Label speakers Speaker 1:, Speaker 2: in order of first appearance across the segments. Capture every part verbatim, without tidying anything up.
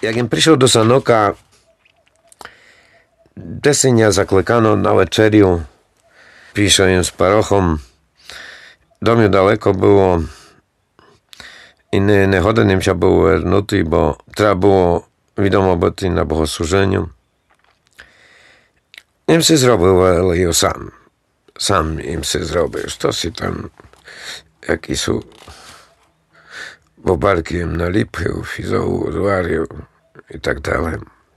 Speaker 1: Jak im prišiel do Sanoka, desenia zaklekano na večeriu, píšel im s parochom. Dom ju daleko było i ne, nehodením sa bol vernutý, bo treba było wiadomo byť na bohosluženiu. Im si zrobil veliju sám. Sám im si zrobil. Što si tam, jaký sú bobarky im nalipil, fizovu, zvaril i tak dále.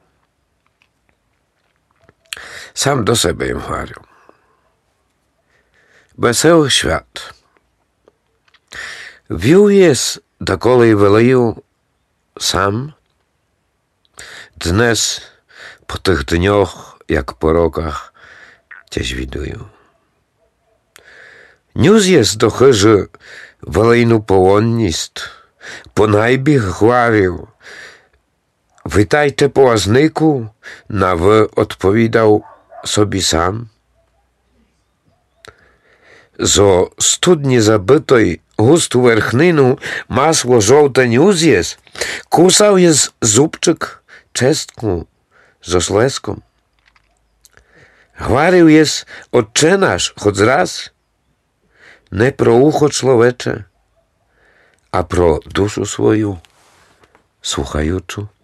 Speaker 1: Sám do sebe im hovoril. Veselý świat. Viu jes, dokoli veliju sám, dnes po tych dnioch, jak po rokach, Cię widuję. News jest do chyży velejnu polonist, po najbich chwarił. Witajcie po łaznyku, na wy odpowiadał sobie sam. Zo studnie zabytej gustu werchninu masło żołte news jest, kusał jest zupczyk czestku zo sleskom. Hwarił jest odczenasz choć raz, nie pro ucho człowiecze, a pro duшу свою słuchajuczu.